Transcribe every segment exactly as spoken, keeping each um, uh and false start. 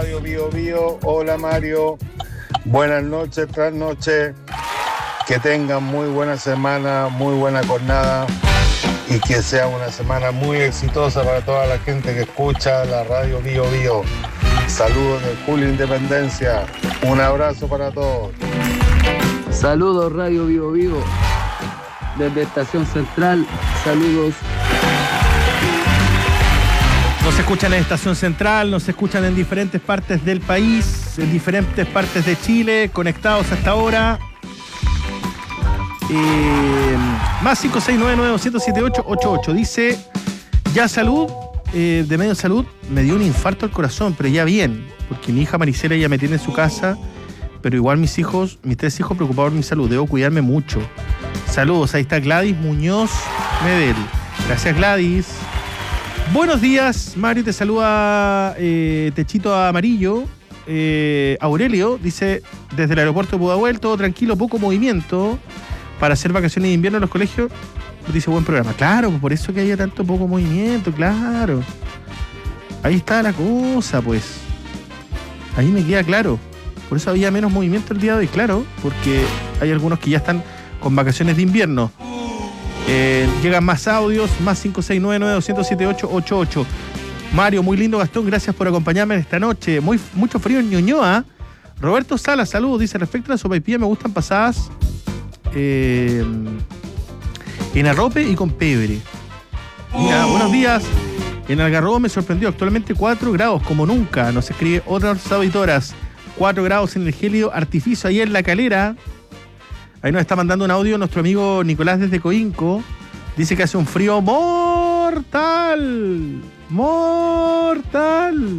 Radio Bio Bio. Hola Mario. Buenas noches, tras noches. Que tengan muy buena semana, muy buena jornada y que sea una semana muy exitosa para toda la gente que escucha la Radio Bio Bio. Saludos de Julio Independencia. Un abrazo para todos. Saludos Radio Vivo Vivo. Desde Estación Central, saludos. Nos escuchan en Estación Central, nos escuchan en diferentes partes del país, en diferentes partes de Chile, conectados hasta ahora. Eh, más cinco seis nueve nueve uno cero siete ocho ocho ocho. Dice, ya salud, eh, de medio salud, me dio un infarto al corazón, pero ya bien, porque mi hija Maricela ya me tiene en su casa, pero igual mis hijos, mis tres hijos preocupados por mi salud, debo cuidarme mucho. Saludos, ahí está Gladys Muñoz Medel. Gracias Gladys. Buenos días, Mario, te saluda eh, Techito Amarillo. Eh, Aurelio dice, desde el aeropuerto de Pudahuel, todo tranquilo, poco movimiento para hacer vacaciones de invierno en los colegios. Dice, buen programa. Claro, por eso que haya tanto poco movimiento, claro. Ahí está la cosa, pues. Ahí me queda claro. Por eso había menos movimiento el día de hoy, claro, porque hay algunos que ya están con vacaciones de invierno. Eh, llegan más audios, más cinco seis nueve nueve dos cero siete ocho ocho ocho. Mario, muy lindo Gastón, gracias por acompañarme esta noche. Muy, mucho frío en Ñuñoa. Roberto Sala, saludos, dice, respecto a la sopaipilla me gustan pasadas eh, en arrope y con pebre. Mira, buenos días. En Algarrobo me sorprendió, actualmente cuatro grados, como nunca. Nos escribe otras auditoras. cuatro grados en el gélido artificio ahí en La Calera. Ahí nos está mandando un audio nuestro amigo Nicolás desde Coinco. Dice que hace un frío mortal. Mortal.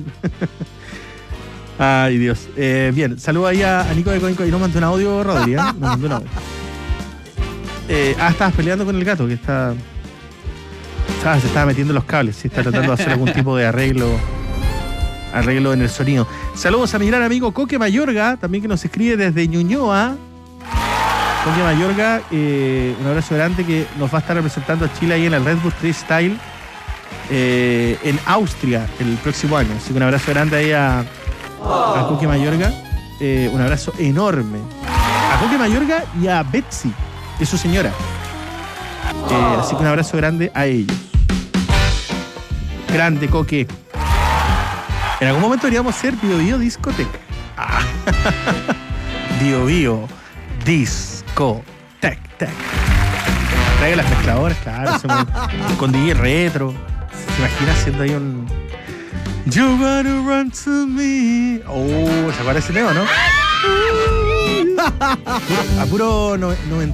Ay, Dios. Eh, bien, saludo ahí a, a Nico de Coinco. Y nos mandó un audio, Rodri, ¿eh? Nos mandó un audio. Eh, ah, estabas peleando con el gato, que está... Ah, se estaba metiendo los cables. Sí, está tratando de hacer algún tipo de arreglo... Arreglo en el sonido. Saludos a mi gran amigo Coque Mayorga, también que nos escribe desde Ñuñoa. Coque Mayorga, eh, un abrazo grande, que nos va a estar representando a Chile ahí en el Red Bull Freestyle eh, en Austria el próximo año. Así que un abrazo grande ahí a, a Coque Mayorga. Eh, un abrazo enorme. A Coque Mayorga y a Betsy, es su señora. Eh, así que un abrazo grande a ellos. Grande, Coque. En algún momento deberíamos hacer Bio Bio Discoteca. Ah. Bio Bio Discoteca. Traiga las mezcladoras, claro. Con D J retro. ¿Se imagina haciendo ahí un... You wanna run to me? Oh, ¿se acuerda ese tema, no? A puro, a puro no, noventa.